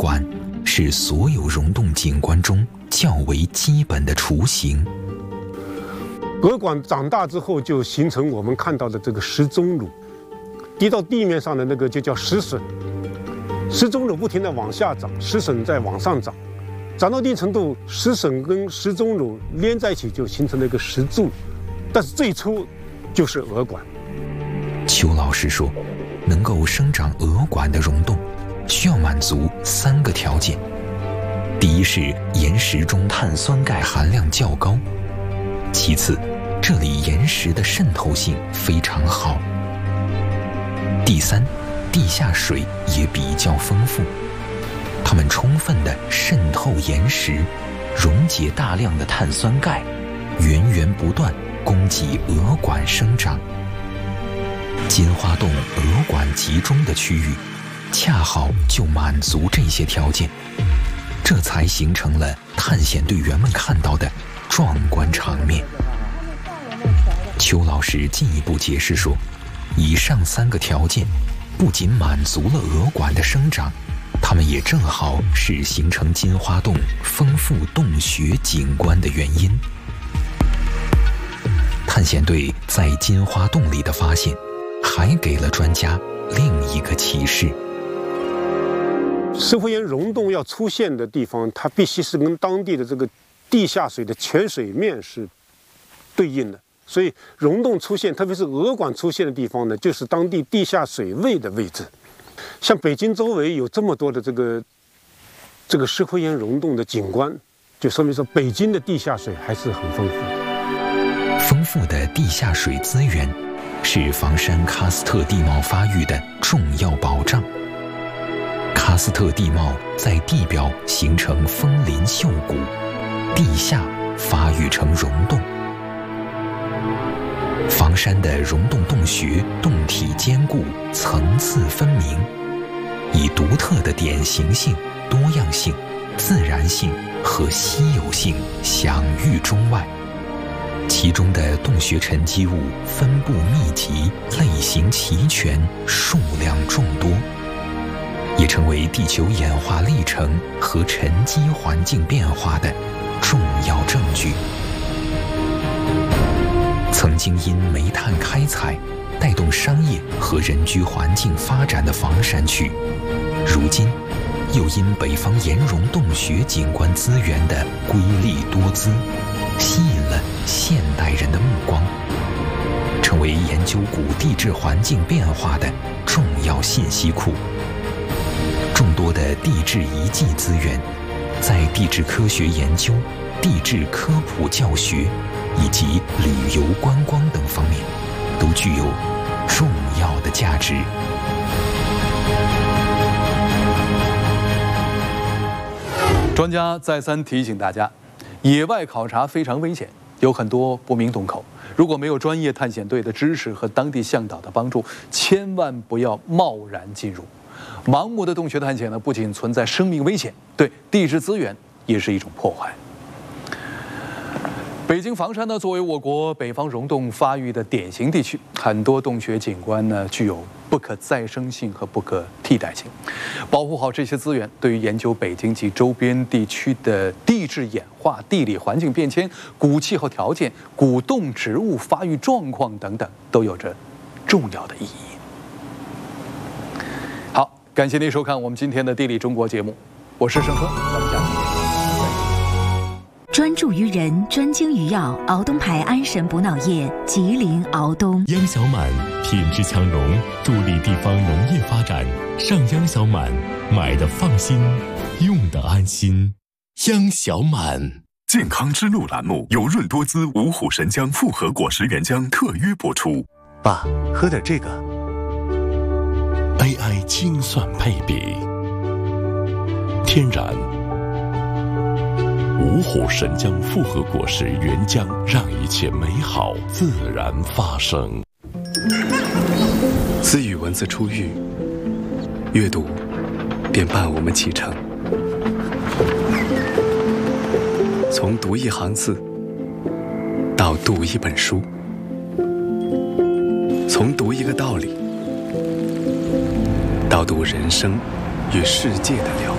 管是所有溶洞景观中较为基本的雏形。 鹅管长大之后，就形成我们看到的这个石钟乳，滴到地面上的那个就叫石笋。石钟乳不停地往下长，石笋再往上长，长到一定程度，石笋跟石钟乳连在一起，就形成了一个石柱。但是最初就是鹅管。 邱老师说，能够生长鹅管的溶洞，需要满足3个条件。第一是岩石中碳酸钙含量较高，其次，这里岩石的渗透性非常好。第三，地下水也比较丰富，它们充分地渗透岩石，溶解大量的碳酸钙，源源不断供给鹅管生长。金花洞鹅管集中的区域，恰好就满足这些条件，这才形成了探险队员们看到的壮观场面。邱老师进一步解释说，以上3个条件不仅满足了鹅管的生长，它们也正好是形成金花洞丰富洞穴景观的原因。探险队在金花洞里的发现，还给了专家另一个启示。 石灰岩溶洞要出现的地方，它必须是跟当地的这个地下水的泉水面是对应的。所以溶洞出现，特别是鹅管出现的地方呢，就是当地地下水位的位置。像北京周围有这么多的这个石灰岩溶洞的景观，就说明说北京的地下水还是很丰富的。 丰富的地下水资源是房山喀斯特地貌发育的重要保障。喀斯特地貌在地表形成枫林秀谷，地下发育成溶洞。房山的溶洞洞穴洞体坚固，层次分明，以独特的典型性、多样性、自然性和稀有性享誉中外。其中的洞穴沉积物分布密集，类型齐全，数量众多，也成为地球演化历程和沉积环境变化的重要证据。曾经因煤炭开采带动商业和人居环境发展的房山区，如今又因北方岩溶洞穴景观资源的瑰丽多姿，吸引了现代人的目光，成为研究古地质环境变化的重要信息库。众多的地质遗迹资源，在地质科学研究、地质科普教学以及旅游观光等方面，都具有重要的价值。 专家再三提醒大家，野外考察非常危险，有很多不明洞口。如果没有专业探险队的支持和当地向导的帮助，千万不要贸然进入。盲目的洞穴探险呢，不仅存在生命危险，对地质资源也是一种破坏。北京房山呢，作为我国北方溶洞发育的典型地区，很多洞穴景观呢具有不可再生性和不可替代性。保护好这些资源，对于研究北京及周边地区的地质演化、地理环境变迁、古气候条件、古洞植物发育状况等等，都有着重要的意义。好，感谢您收看我们今天的《地理中国》节目，我是盛峰，咱们下期见。 专注于人，专精于药，敖东牌安神补脑液，吉林敖东。 央小满品质强农，助力地方农业发展。上央小满，买的放心，用的安心。央小满。 健康之路栏目由润多滋五虎神姜复合果实原浆特约播出。 爸，喝点这个。 AI 精算配比，天然。五虎神姜复合果实原浆，让一切美好自然发生。 自语文字出狱，阅读便伴我们启程。从读一行字到读一本书，从读一个道理到读人生与世界的了解。